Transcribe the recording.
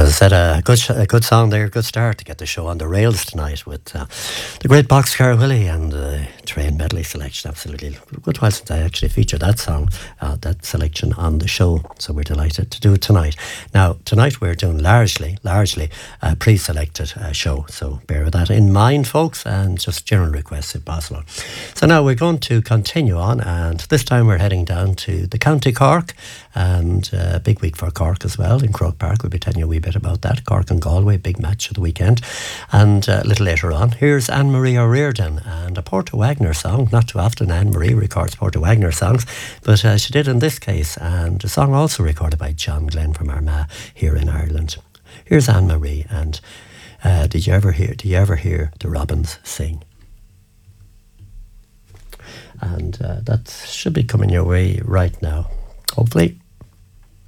As I said, a good song there, good start to get the show on the rails tonight with the great Boxcar Willie and the train medley selection. Absolutely good while since I actually featured that song, that selection on the show. So we're delighted to do it tonight. Now, tonight we're doing largely a pre-selected show. So bear with that in mind, folks, and just general requests if possible. So now we're going to continue on, and this time we're heading down to the County Cork, and a big week for Cork as well. In Croke Park, we'll be telling you a wee bit about that. Cork and Galway, big match of the weekend. And a little later on, here's Anne-Marie O'Riordan and a Porter Wagner song. Not too often Anne-Marie records Porter Wagner songs, but she did in this case, and a song also recorded by John Glenn from Armagh here in Ireland. Here's Anne-Marie, and do you ever hear the robins sing? And that should be coming your way right now, hopefully.